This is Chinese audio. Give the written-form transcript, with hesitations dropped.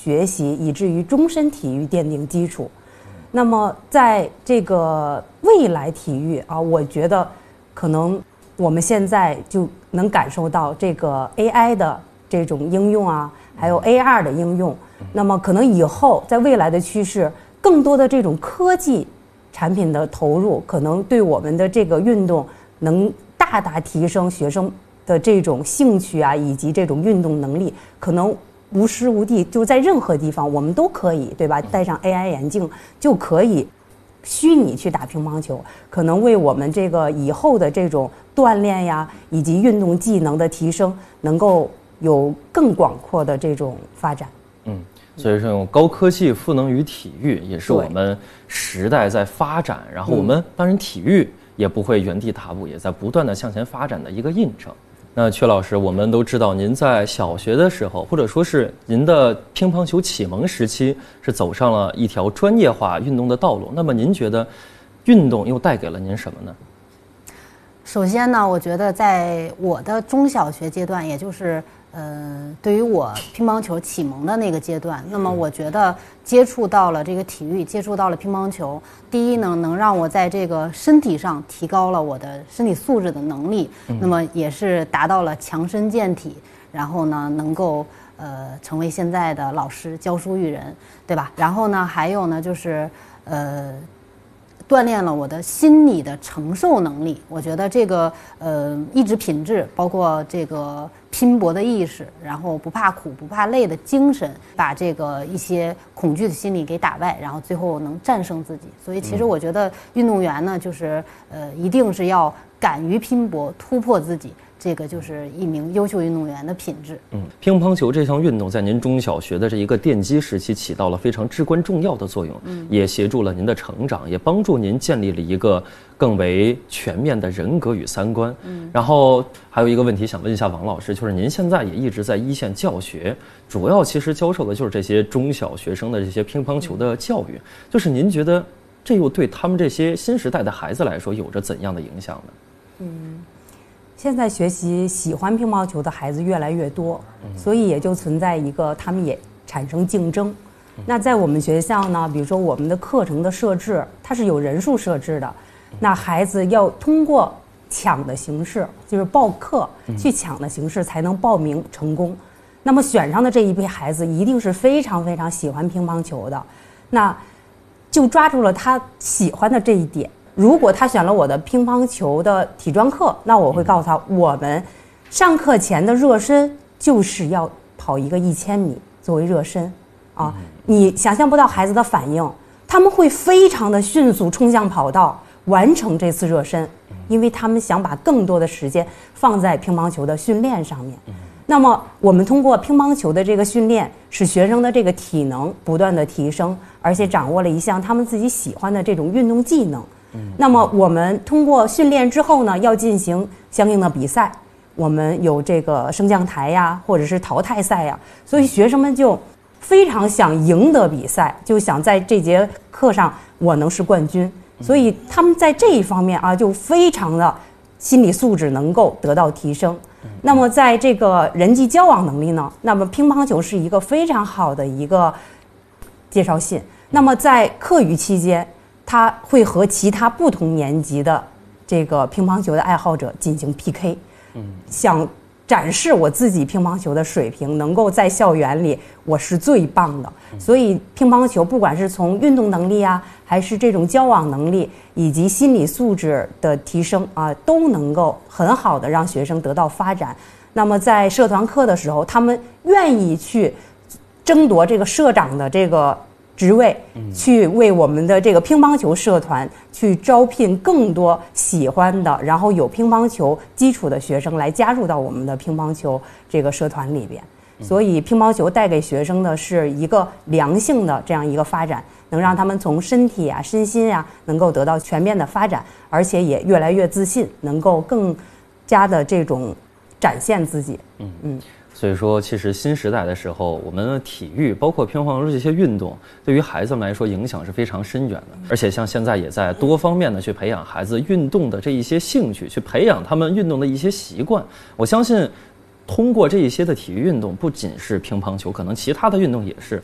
学习，以至于终身体育奠定基础。那么在这个未来体育啊，我觉得可能我们现在就能感受到这个 AI 的这种应用啊，还有 AR 的应用。那么可能以后在未来的趋势，更多的这种科技产品的投入，可能对我们的这个运动能大大提升学生的这种兴趣啊，以及这种运动能力，可能无时无地就在任何地方我们都可以，对吧？戴上 AI 眼镜就可以虚拟去打乒乓球，可能为我们这个以后的这种锻炼呀，以及运动技能的提升，能够有更广阔的这种发展。 所以说用高科技赋能于体育，也是我们时代在发展，然后我们当然体育也不会原地踏步，也在不断的向前发展的一个印证。那阙老师，我们都知道您在小学的时候，或者说是您的乒乓球启蒙时期，是走上了一条专业化运动的道路。那么您觉得运动又带给了您什么呢？ 首先呢，我觉得在我的中小学阶段，也就是对于我乒乓球启蒙的那个阶段，那么我觉得接触到了这个体育，接触到了乒乓球，第一呢，能让我在这个身体上提高了我的身体素质的能力，那么也是达到了强身健体，然后呢，能够成为现在的老师，教书育人，对吧？然后呢，还有呢，就是锻炼了我的心理的承受能力。我觉得这个意志品质，包括这个拼搏的意识，然后不怕苦不怕累的精神，把这个一些恐惧的心理给打败，然后最后能战胜自己。所以其实我觉得运动员呢，就是一定是要敢于拼搏，突破自己。这个就是一名优秀运动员的品质。 乒乓球这项运动在您中小学的这一个奠基时期起到了非常至关重要的作用，也协助了您的成长，也帮助您建立了一个更为全面的人格与三观。然后还有一个问题想问一下王老师，就是您现在也一直在一线教学，主要其实教授的就是这些中小学生的这些乒乓球的教育，就是您觉得这又对他们这些新时代的孩子来说有着怎样的影响呢？ 现在喜欢乒乓球的孩子越来越多，所以也就存在一个他们也产生竞争。那在我们学校呢，比如说我们的课程的设置，它是有人数设置的，那孩子要通过抢的形式，就是报课去抢的形式才能报名成功。那么选上的这一批孩子一定是非常非常喜欢乒乓球的，那就抓住了他喜欢的这一点。如果他选了我的乒乓球的体专课，那我会告诉他，我们上课前的热身就是要跑一个1000米作为热身啊。你想象不到孩子的反应，他们会非常的迅速冲向跑道完成这次热身，因为他们想把更多的时间放在乒乓球的训练上面。那么我们通过乒乓球的这个训练，使学生的这个体能不断的提升，而且掌握了一项他们自己喜欢的这种运动技能。那么我们通过训练之后呢，要进行相应的比赛，我们有这个升降台呀，或者是淘汰赛呀，所以学生们就非常想赢得比赛，就想在这节课上我能是冠军，所以他们在这一方面啊，就非常的心理素质能够得到提升。那么在这个人际交往能力呢，那么乒乓球是一个非常好的一个介绍信。那么在课余期间，他会和其他不同年级的这个乒乓球的爱好者进行 PK，想展示我自己乒乓球的水平，能够在校园里我是最棒的。所以乒乓球不管是从运动能力啊，还是这种交往能力以及心理素质的提升啊，都能够很好的让学生得到发展。那么在社团课的时候，他们愿意去争夺这个社长的这个职位，去为我们的这个乒乓球社团去招聘更多喜欢的，然后有乒乓球基础的学生来加入到我们的乒乓球这个社团里边。所以乒乓球带给学生的是一个良性的这样一个发展，能让他们从身体啊、身心啊能够得到全面的发展，而且也越来越自信，能够更加的这种展现自己。 所以说，其实新时代的时候，我们的体育包括乒乓球这些运动，对于孩子们来说影响是非常深远的。而且像现在也在多方面的去培养孩子运动的这一些兴趣，去培养他们运动的一些习惯。我相信，通过这一些的体育运动，不仅是乒乓球，可能其他的运动也是。